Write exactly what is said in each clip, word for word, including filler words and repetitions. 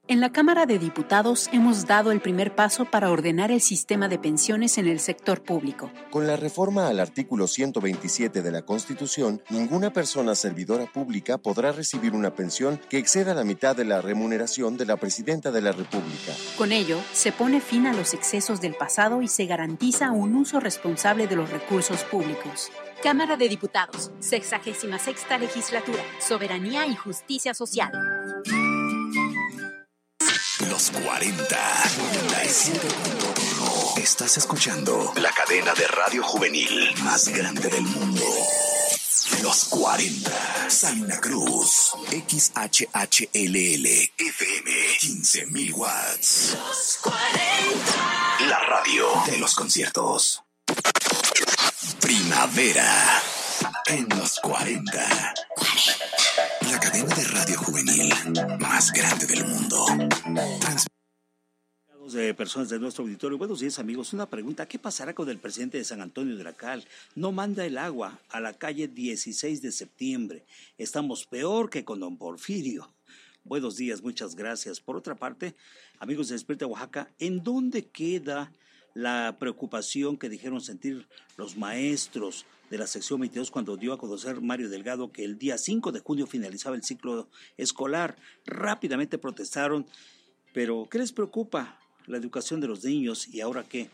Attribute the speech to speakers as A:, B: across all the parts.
A: En la Cámara de Diputados hemos dado el primer paso para ordenar el sistema de pensiones en el sector público.
B: Con la reforma al artículo ciento veintisiete de la Constitución, ninguna persona servidora pública podrá recibir una pensión que exceda la mitad de la remuneración de la Presidenta de la República.
A: Con ello, se pone fin a los excesos del pasado y se garantiza un uso responsable de los recursos públicos.
C: Cámara de Diputados, sexagésima sexta legislatura, soberanía y justicia social.
D: Los cuarenta, noventa y siete punto uno. Estás escuchando la cadena de radio juvenil más grande del mundo. Los cuarenta, Salina Cruz, X H H L L, F M, quince mil watts. Los cuarenta. La radio de los conciertos. Primavera en los cuarenta. La cadena de radio juvenil más grande del mundo. Trans-
E: de personas de nuestro auditorio. Buenos días, amigos. Una pregunta: ¿qué pasará con el presidente de San Antonio de la Cal? No manda el agua a la calle dieciséis de septiembre. Estamos peor que con don Porfirio. Buenos días, muchas gracias. Por otra parte, amigos de Despierta Oaxaca, ¿en dónde queda la preocupación que dijeron sentir los maestros de la sección veintidós cuando dio a conocer Mario Delgado que el día cinco de junio finalizaba el ciclo escolar? Rápidamente protestaron, pero ¿qué les preocupa? La educación de los niños. ¿Y ahora qué?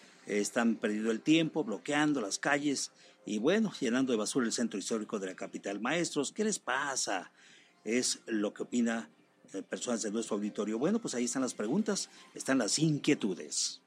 E: Están perdiendo el tiempo, bloqueando las calles y bueno, llenando de basura el centro histórico de la capital. Maestros, ¿qué les pasa? Es lo que opina eh, personas de nuestro auditorio. Bueno, pues ahí están las preguntas, están las inquietudes.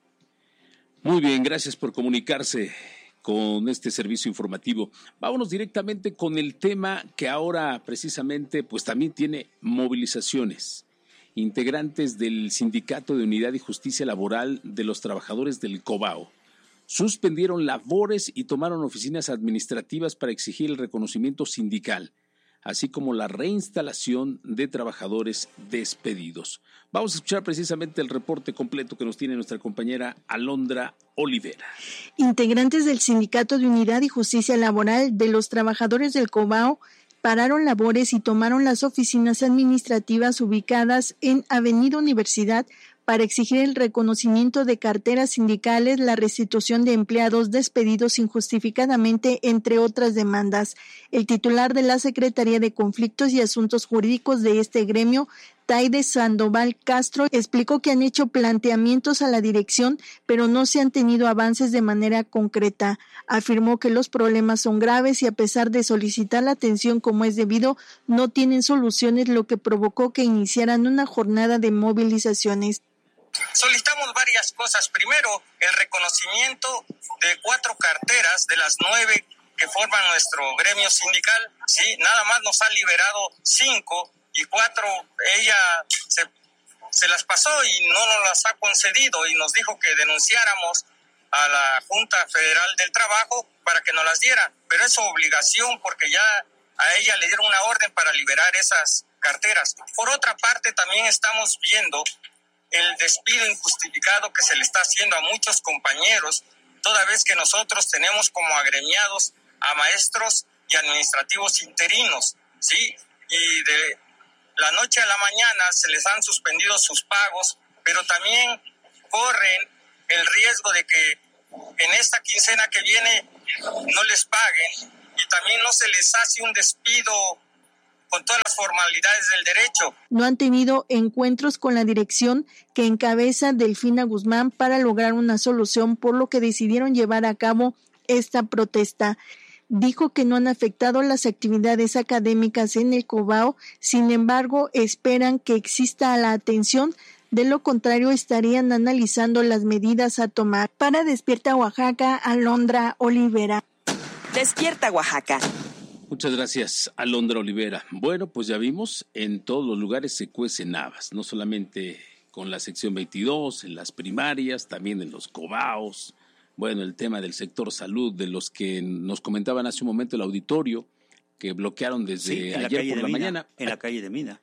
F: Muy bien, gracias por comunicarse con este servicio informativo. Vámonos directamente con el tema que ahora precisamente pues también tiene movilizaciones. Integrantes del Sindicato de Unidad y Justicia Laboral de los Trabajadores del Cobao suspendieron labores y tomaron oficinas administrativas para exigir el reconocimiento sindical, así como la reinstalación de trabajadores despedidos. Vamos a escuchar precisamente el reporte completo que nos tiene nuestra compañera Alondra Olivera.
G: Integrantes del Sindicato de Unidad y Justicia Laboral de los Trabajadores del Cobao pararon labores y tomaron las oficinas administrativas ubicadas en Avenida Universidad para exigir el reconocimiento de carteras sindicales, la restitución de empleados despedidos injustificadamente, entre otras demandas. El titular de la Secretaría de Conflictos y Asuntos Jurídicos de este gremio, Taide Sandoval Castro, explicó que han hecho planteamientos a la dirección, pero no se han tenido avances de manera concreta. Afirmó que los problemas son graves y a pesar de solicitar la atención como es debido, no tienen soluciones, lo que provocó que iniciaran una jornada de movilizaciones.
H: Solicitamos varias cosas. Primero, el reconocimiento de cuatro carteras de las nueve que forman nuestro gremio sindical. Sí, nada más nos ha liberado cinco y cuatro ella se, se las pasó y no nos las ha concedido y nos dijo que denunciáramos a la Junta Federal del Trabajo para que nos las diera. Pero es su obligación porque ya a ella le dieron una orden para liberar esas carteras. Por otra parte, también estamos viendo el despido injustificado que se le está haciendo a muchos compañeros, toda vez que nosotros tenemos como agremiados a maestros y administrativos interinos, ¿sí? Y de la noche a la mañana se les han suspendido sus pagos, pero también corren el riesgo de que en esta quincena que viene no les paguen y también no se les hace un despido con todas las formalidades del derecho.
G: No han tenido encuentros con la dirección que encabeza Delfina Guzmán para lograr una solución, por lo que decidieron llevar a cabo esta protesta. Dijo que no han afectado las actividades académicas en el Cobao, sin embargo, esperan que exista la atención, de lo contrario estarían analizando las medidas a tomar. Para Despierta Oaxaca, Alondra Olivera.
C: Despierta Oaxaca.
F: Muchas gracias, Alondra Olivera. Bueno, pues ya vimos, en todos los lugares se cuecen habas, no solamente con la sección veintidós, en las primarias, también en los cobaos. Bueno, el tema del sector salud, de los que nos comentaban hace un momento el auditorio, que bloquearon desde
E: sí,
F: ayer por la
E: Mina,
F: mañana.
E: En la calle de Mina.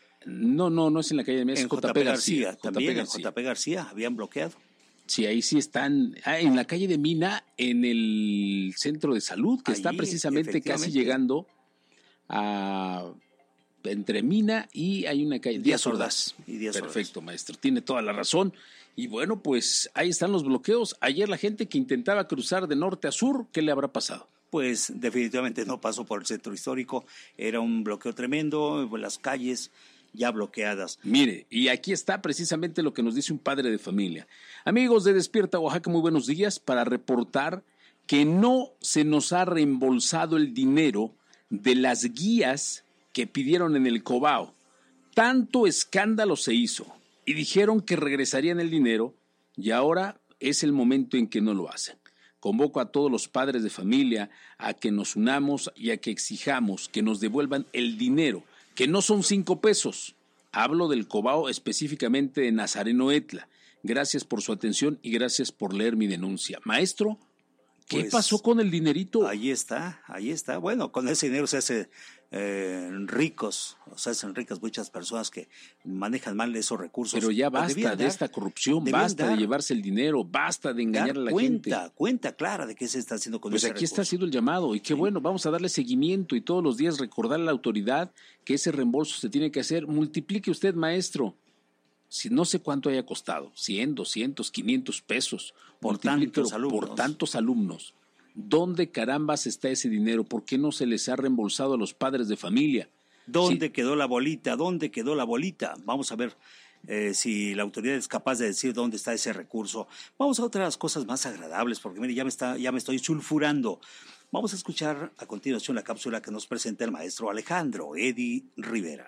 F: No, no, no es en la calle de Mina, es J P García.
E: García. También en J P García habían bloqueado.
F: Sí, ahí sí están, ah, en la calle de Mina, en el centro de salud, que
E: Allí,
F: está precisamente casi llegando a entre Mina y hay una calle, Díaz Ordaz.
E: Y Díaz Ordaz.
F: Perfecto, maestro, tiene toda la razón. Y bueno, pues ahí están los bloqueos. Ayer la gente que intentaba cruzar de norte a sur, ¿qué le habrá pasado?
E: Pues definitivamente no pasó por el centro histórico, era un bloqueo tremendo, las calles ya bloqueadas.
F: Mire, y aquí está precisamente lo que nos dice un padre de familia. Amigos de Despierta Oaxaca, muy buenos días, para reportar que no se nos ha reembolsado el dinero de las guías que pidieron en el Cobao. Tanto escándalo se hizo y dijeron que regresarían el dinero y ahora es el momento en que no lo hacen. Convoco a todos los padres de familia a que nos unamos y a que exijamos que nos devuelvan el dinero, que no son cinco pesos. Hablo del Cobao, específicamente de Nazareno Etla. Gracias por su atención y gracias por leer mi denuncia. Maestro, ¿qué
E: pues,
F: pasó con el dinerito?
E: Ahí está, ahí está. Bueno, con ese dinero se hace eh, ricos, o se hacen ricas muchas personas que manejan mal esos recursos.
F: Pero ya basta de
E: dar,
F: esta corrupción, basta
E: dar,
F: de llevarse el dinero, basta de engañar a la
E: cuenta,
F: gente.
E: Cuenta clara de qué se está haciendo con
F: pues
E: ese
F: aquí
E: recurso.
F: está haciendo el llamado y qué sí. Bueno, vamos a darle seguimiento y todos los días recordar a la autoridad que ese reembolso se tiene que hacer. Multiplique usted, maestro. Si no sé cuánto haya costado, cien, doscientos, quinientos pesos
E: por tantos alumnos.
F: Por tantos alumnos. ¿Dónde carambas está ese dinero? ¿Por qué no se les ha reembolsado a los padres de familia?
E: ¿Dónde
F: sí.
E: quedó la bolita? ¿Dónde quedó la bolita? Vamos a ver eh, si la autoridad es capaz de decir dónde está ese recurso. Vamos a otras cosas más agradables, porque mire, ya me, está, ya me estoy sulfurando. Vamos a escuchar a continuación la cápsula que nos presenta el maestro Alejandro Edi Rivera.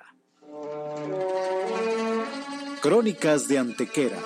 I: Crónicas de Antequera.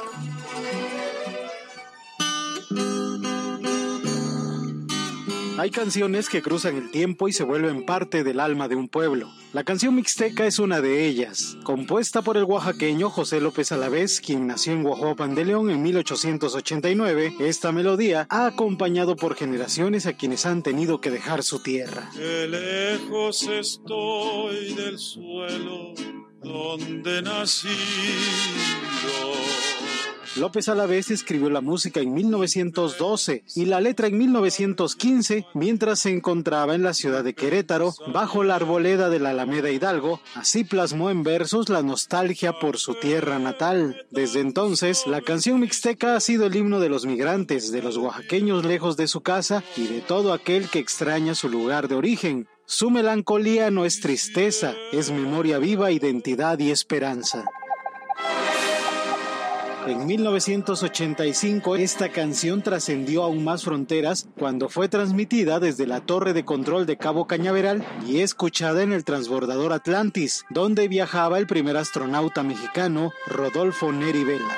I: Hay canciones que cruzan el tiempo y se vuelven parte del alma de un pueblo. La canción mixteca es una de ellas, compuesta por el oaxaqueño José López Alavés, quien nació en Huajuapan de León en mil ochocientos ochenta y nueve. Esta melodía ha acompañado por generaciones a quienes han tenido que dejar su tierra.
J: Qué lejos estoy del suelo donde nací yo.
I: López Alavés escribió la música en mil novecientos doce y la letra en mil novecientos quince, mientras se encontraba en la ciudad de Querétaro, bajo la arboleda de la Alameda Hidalgo. Así plasmó en versos la nostalgia por su tierra natal. Desde entonces, la canción mixteca ha sido el himno de los migrantes, de los oaxaqueños lejos de su casa y de todo aquel que extraña su lugar de origen. Su melancolía no es tristeza, es memoria viva, identidad y esperanza. En mil novecientos ochenta y cinco, esta canción trascendió aún más fronteras cuando fue transmitida desde la torre de control de Cabo Cañaveral y escuchada en el transbordador Atlantis, donde viajaba el primer astronauta mexicano, Rodolfo Neri Vela.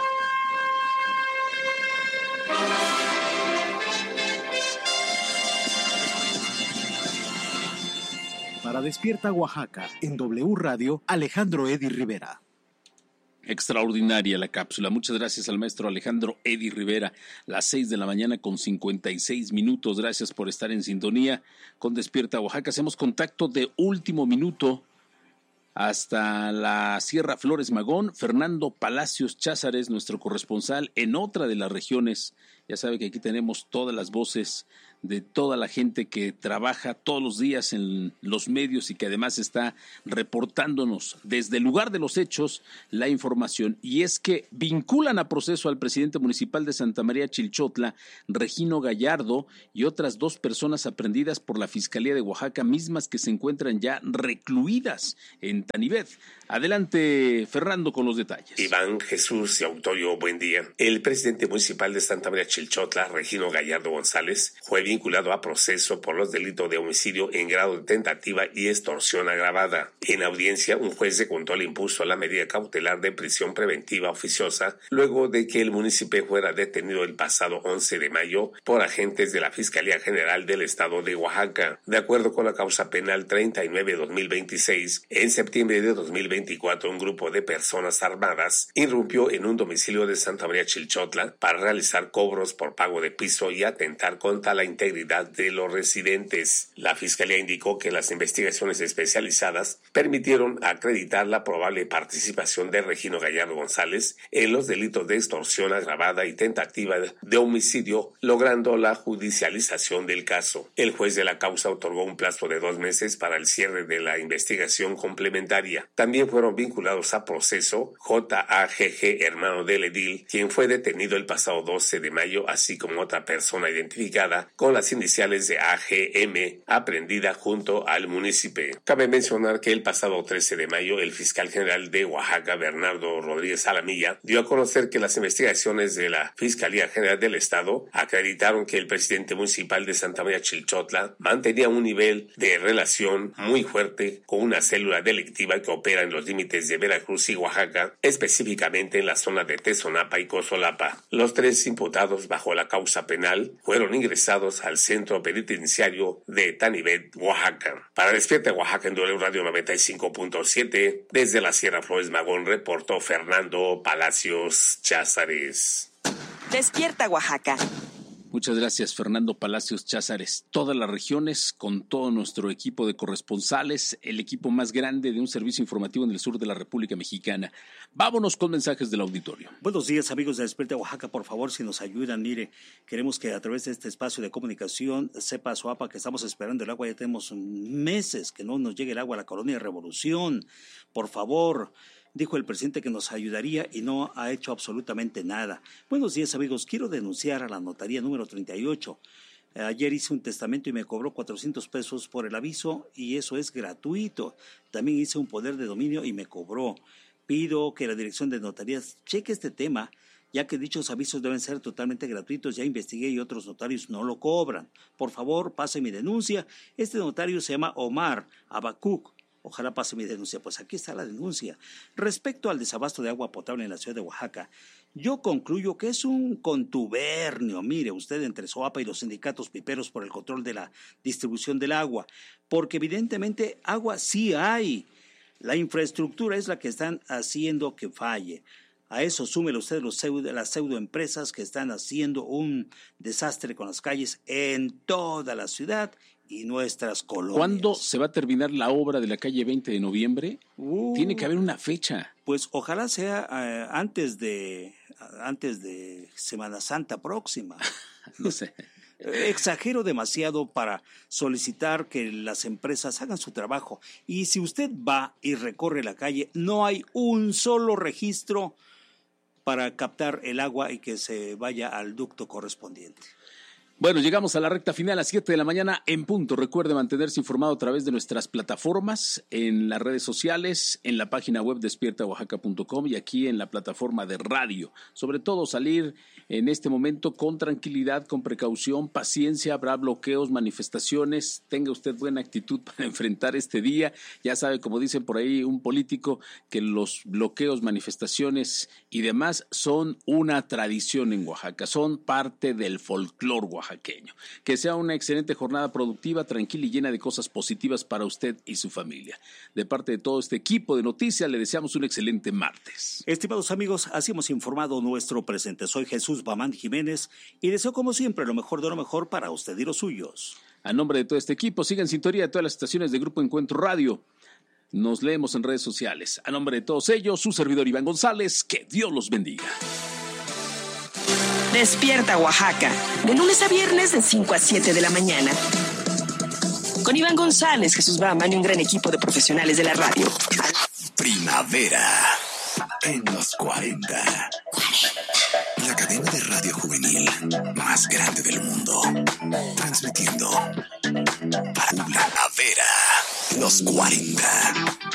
I: Para Despierta Oaxaca, en W Radio, Alejandro Edi Rivera.
F: Extraordinaria la cápsula. Muchas gracias al maestro Alejandro Edi Rivera. Las seis de la mañana con cincuenta y seis minutos. Gracias por estar en sintonía con Despierta Oaxaca. Hacemos contacto de último minuto hasta la Sierra Flores Magón. Fernando Palacios Cházares, nuestro corresponsal en otra de las regiones. Ya sabe que aquí tenemos todas las voces de toda la gente que trabaja todos los días en los medios y que además está reportándonos desde el lugar de los hechos la información. Y es que vinculan a proceso al presidente municipal de Santa María Chilchotla, Regino Gallardo, y otras dos personas aprehendidas por la Fiscalía de Oaxaca, mismas que se encuentran ya recluidas en Tanibet. Adelante, Fernando, con los detalles.
K: Iván, Jesús y Autorio, buen día. El presidente municipal de Santa María Chilchotla, Regino Gallardo González, fue vinculado a proceso por los delitos de homicidio en grado de tentativa y extorsión agravada. En audiencia, un juez de control impuso la medida cautelar de prisión preventiva oficiosa luego de que el municipio fuera detenido el pasado once de mayo por agentes de la Fiscalía General del Estado de Oaxaca. De acuerdo con la causa penal treinta y nueve guion dos mil veintiséis, en septiembre de dos mil veinticuatro, un grupo de personas armadas irrumpió en un domicilio de Santa María Chilchotla para realizar cobros por pago de piso y atentar contra la integridad integridad de los residentes. La Fiscalía indicó que las investigaciones especializadas permitieron acreditar la probable participación de Regino Gallardo González en los delitos de extorsión agravada y tentativa de homicidio, logrando la judicialización del caso. El juez de la causa otorgó un plazo de dos meses para el cierre de la investigación complementaria. También fueron vinculados a proceso J A G G, hermano del edil, quien fue detenido el pasado doce de mayo, así como otra persona identificada con las iniciales de A G M, aprendida junto al municipio. Cabe mencionar que el pasado trece de mayo, el fiscal general de Oaxaca, Bernardo Rodríguez Alamilla, dio a conocer que las investigaciones de la Fiscalía General del Estado acreditaron que el presidente municipal de Santa María Chilchotla mantenía un nivel de relación muy fuerte con una célula delictiva que opera en los límites de Veracruz y Oaxaca, específicamente en la zona de Tezonapa y Cozolapa. Los tres imputados bajo la causa penal fueron ingresados al centro penitenciario de Tanibet, Oaxaca. Para Despierta Oaxaca en W Radio noventa y cinco punto siete, desde la Sierra Flores Magón, reportó Fernando Palacios Cházares.
L: Despierta Oaxaca.
F: Muchas gracias, Fernando Palacios Cházares. Todas las regiones, con todo nuestro equipo de corresponsales, el equipo más grande de un servicio informativo en el sur de la República Mexicana. Vámonos con mensajes del auditorio.
E: Buenos días, amigos de Despierta Oaxaca. Por favor, si nos ayudan, mire, queremos que a través de este espacio de comunicación sepa Soapa que estamos esperando el agua. Ya tenemos meses que no nos llegue el agua a la colonia Revolución. Por favor. Dijo el presidente que nos ayudaría y no ha hecho absolutamente nada. Buenos días, amigos. Quiero denunciar a la notaría número treinta y ocho. Ayer hice un testamento y me cobró cuatrocientos pesos por el aviso y eso es gratuito. También hice un poder de dominio y me cobró. Pido que la dirección de notarías cheque este tema, ya que dichos avisos deben ser totalmente gratuitos. Ya investigué y otros notarios no lo cobran. Por favor, pase mi denuncia. Este notario se llama Omar Abacuc. Ojalá pase mi denuncia. Pues aquí está la denuncia. Respecto al desabasto de agua potable en la ciudad de Oaxaca, yo concluyo que es un contubernio, mire usted, entre SOAPA y los sindicatos piperos por el control de la distribución del agua, porque evidentemente agua sí hay. La infraestructura es la que están haciendo que falle. A eso súmele usted los pseudo, las pseudoempresas que están haciendo un desastre con las calles en toda la ciudad y nuestras colonias.
F: ¿Cuándo se va a terminar la obra de la calle veinte de noviembre? Uh, Tiene que haber una fecha.
E: Pues ojalá sea eh, antes de antes de Semana Santa próxima.
F: No sé.
E: Exagero demasiado para solicitar que las empresas hagan su trabajo. Y si usted va y recorre la calle, no hay un solo registro para captar el agua y que se vaya al ducto correspondiente.
F: Bueno, llegamos a la recta final a las siete de la mañana en punto. Recuerde mantenerse informado a través de nuestras plataformas, en las redes sociales, en la página web despierta oaxaca punto com y aquí en la plataforma de radio. Sobre todo salir en este momento con tranquilidad, con precaución, paciencia. Habrá bloqueos, manifestaciones. Tenga usted buena actitud para enfrentar este día. Ya sabe, como dicen por ahí un político, que los bloqueos, manifestaciones y demás son una tradición en Oaxaca. Son parte del folclor oaxaqueño. Que sea una excelente jornada productiva, tranquila y llena de cosas positivas para usted y su familia. De parte de todo este equipo de noticias, le deseamos un excelente martes.
E: Estimados amigos, así hemos informado nuestro presente. Soy Jesús Bamán Jiménez y deseo como siempre lo mejor de lo mejor para usted y los suyos.
F: A nombre de todo este equipo, sigan en sintonía de todas las estaciones de Grupo Encuentro Radio. Nos leemos en redes sociales. A nombre de todos ellos, su servidor Iván González, que Dios los bendiga.
L: Despierta Oaxaca, de lunes a viernes de cinco a siete de la mañana. Con Iván González, Jesús Bamán y un gran equipo de profesionales de la radio.
D: Primavera en los cuarenta. La cadena de radio juvenil más grande del mundo. Transmitiendo para Primavera, los cuarenta.